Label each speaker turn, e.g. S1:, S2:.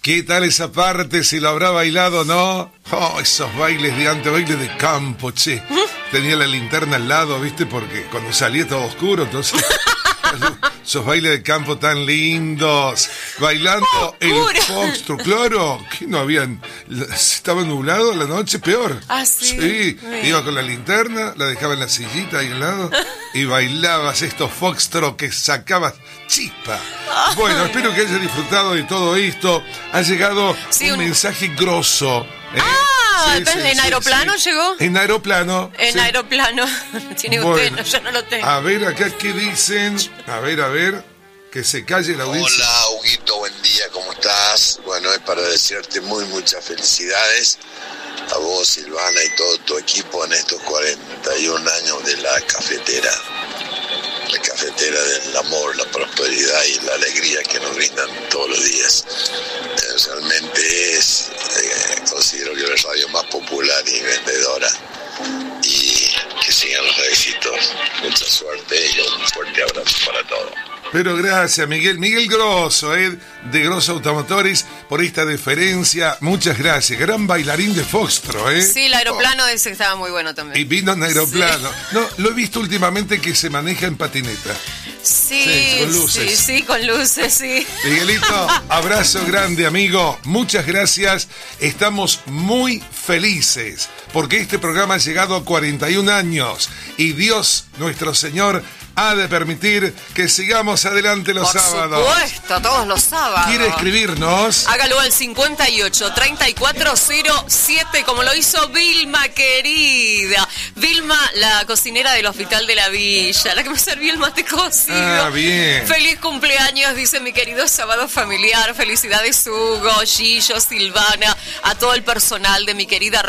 S1: ¿Qué tal esa parte? ¿Si lo habrá bailado o no? Oh, esos bailes de antes, bailes de campo, che. Tenía la linterna al lado, ¿viste? Porque cuando salía todo oscuro, entonces... Esos bailes de campo tan lindos. Bailando el foxtrot, claro. Que no habían... Estaba nublado la noche, peor.
S2: Ah, sí.
S1: Sí, iba con la linterna, la dejaba en la sillita ahí al lado y bailabas estos foxtrot que sacabas chispa. Bueno, espero que hayas disfrutado de todo esto. Ha llegado un mensaje grosso.
S2: ¿En aeroplano llegó?
S1: En aeroplano.
S2: En aeroplano. Tiene usted, no, yo no lo tengo.
S1: A ver, acá qué dicen. A ver. Que se calle la audiencia.
S3: Hola, Huguito, buen día, ¿cómo estás? Bueno, es para desearte muchas felicidades a vos, Silvana, y todo tu equipo en estos 41 años de la cafetera. La cafetera del amor, la prosperidad y la alegría que nos brindan todos los días. Realmente considero que la radio más popular y vendedora. Y que sigan los éxitos. Mucha suerte y un fuerte abrazo para todos.
S1: Pero gracias, Miguel Grosso, de Grosso Automotores, por esta deferencia. Muchas gracias. Gran bailarín de foxtrot,
S2: Sí, el aeroplano ese estaba muy bueno también.
S1: Y vino en aeroplano.
S2: Sí.
S1: No, lo he visto últimamente que se maneja en patineta.
S2: Sí,
S1: con luces.
S2: Sí, con luces, sí.
S1: Miguelito, abrazo grande, amigo. Muchas gracias. Estamos muy felices porque este programa ha llegado a 41 años y Dios, nuestro Señor, ha de permitir que sigamos adelante los sábados.
S2: Por supuesto, todos los sábados.
S1: ¿Quiere escribirnos?
S2: Hágalo al 58-3407, como lo hizo Vilma, querida. Vilma, la cocinera del Hospital de la Villa, la que me servía el mate cocido.
S1: Ah, bien.
S2: Feliz cumpleaños, dice mi querido sábado familiar. Felicidades, Hugo, Gillo, Silvana, a todo el personal de mi querida